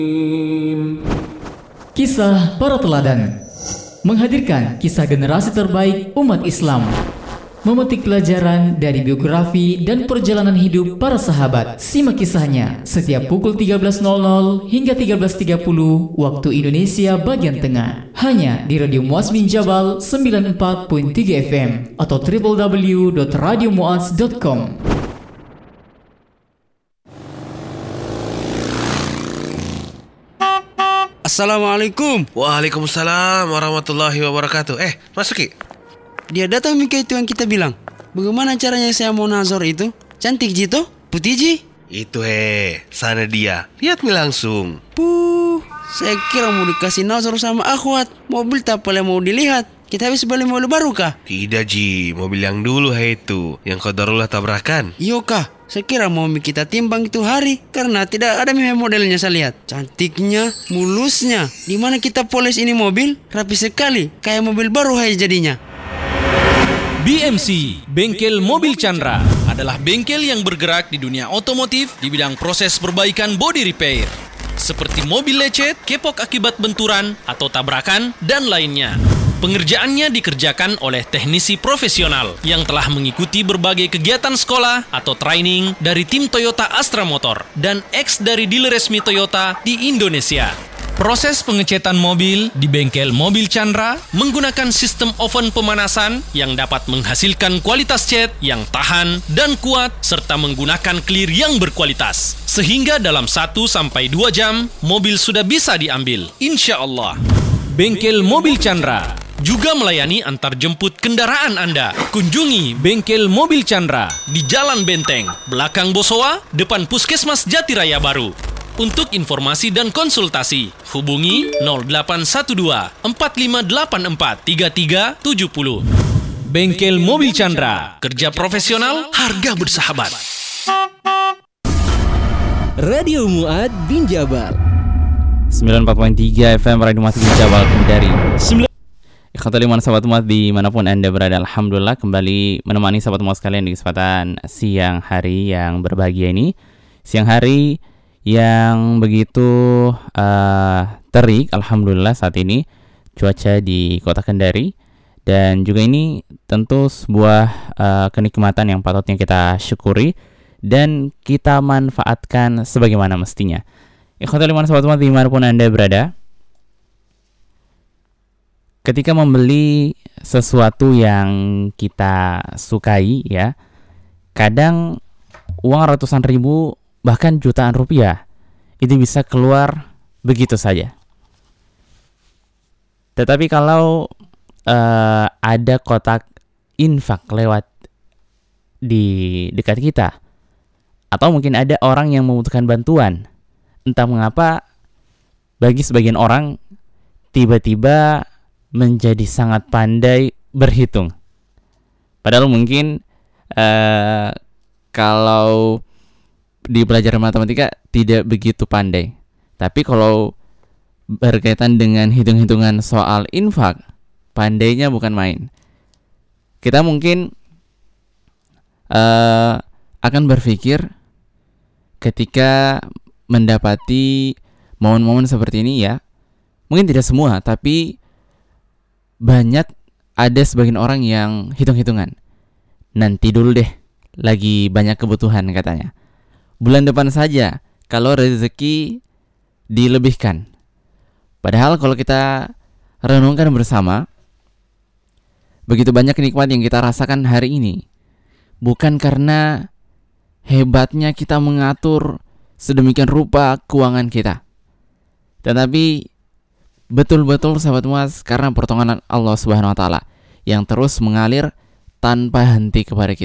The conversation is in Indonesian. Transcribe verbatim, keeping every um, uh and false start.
Kisah para teladan menghadirkan kisah generasi terbaik umat Islam, memetik pelajaran dari biografi dan perjalanan hidup para sahabat. Simak kisahnya setiap pukul tiga belas hingga tiga belas tiga puluh waktu Indonesia bagian tengah, hanya di Radio Muaz bin Jabal sembilan puluh empat koma tiga F M atau w w w dot radio muaz dot com. Assalamualaikum. Waalaikumsalam warahmatullahi wabarakatuh. Eh, masuk Ki. Dia datang Mika itu yang kita bilang. Bagaimana caranya saya mau nazar itu? Cantik Jito? Putih Ji? Itu he, sana dia. Lihat mi langsung. Puh, saya kira mau dikasih nazar sama akhwat. Mobil tak boleh mau dilihat. Kita habis beli mobil baru kah? Tidak Ji, mobil yang dulu he itu, yang qadarullah tabrakan. Iyo kah? Saya kira mau kita timbang itu hari, karena tidak ada modelnya saya lihat. Cantiknya, mulusnya. Di mana kita poles ini mobil? Rapi sekali, kayak mobil baru hai jadinya. B M C, Bengkel Mobil Chandra, adalah bengkel yang bergerak di dunia otomotif di bidang proses perbaikan body repair, seperti mobil lecet, kepok akibat benturan atau tabrakan, dan lainnya. Pengerjaannya dikerjakan oleh teknisi profesional yang telah mengikuti berbagai kegiatan sekolah atau training dari tim Toyota Astra Motor dan ex dari dealer resmi Toyota di Indonesia. Proses pengecetan mobil di Bengkel Mobil Chandra menggunakan sistem oven pemanasan yang dapat menghasilkan kualitas cat yang tahan dan kuat serta menggunakan clear yang berkualitas. Sehingga dalam satu sampai dua jam, mobil sudah bisa diambil. Insya Allah. Bengkel Mobil Chandra juga melayani antar jemput kendaraan Anda. Kunjungi Bengkel Mobil Chandra di Jalan Benteng, belakang Bosowa, depan Puskesmas Jatiraya Baru. Untuk informasi dan konsultasi, hubungi nol delapan satu dua empat lima delapan empat tiga tiga tujuh nol. Bengkel Mobil Chandra, kerja profesional, harga bersahabat. Radio Muaz bin Jabal sembilan puluh empat koma tiga F M Radio Muaz bin Jabal Kendari. Ikhwatul iman sahabat Muaz dimanapun Anda berada, alhamdulillah kembali menemani sahabat Muaz sekalian di kesempatan siang hari yang berbahagia ini. Siang hari yang begitu uh, terik, alhamdulillah saat ini cuaca di kota Kendari, dan juga ini tentu sebuah uh, kenikmatan yang patutnya kita syukuri dan kita manfaatkan sebagaimana mestinya. Ikhwatul iman sahabat Muaz dimanapun Anda berada, ketika membeli sesuatu yang kita sukai ya, kadang uang ratusan ribu bahkan jutaan rupiah itu bisa keluar begitu saja. Tetapi kalau uh, ada kotak infak lewat di dekat kita, atau mungkin ada orang yang membutuhkan bantuan, entah mengapa bagi sebagian orang tiba-tiba menjadi sangat pandai berhitung. Padahal mungkin uh, kalau di pelajaran matematika tidak begitu pandai. Tapi kalau berkaitan dengan hitung-hitungan soal infak, pandainya bukan main. Kita mungkin uh, akan berpikir ketika mendapati momen-momen seperti ini ya, mungkin tidak semua, tapi banyak ada sebagian orang yang hitung-hitungan. Nanti dulu deh, lagi banyak kebutuhan katanya. Bulan depan saja kalau rezeki dilebihkan. Padahal kalau kita renungkan bersama, begitu banyak nikmat yang kita rasakan hari ini bukan karena hebatnya kita mengatur sedemikian rupa keuangan kita, tetapi betul-betul sahabat Muaz karena pertolongan Allah Subhanahu wa taala yang terus mengalir tanpa henti kepada kita.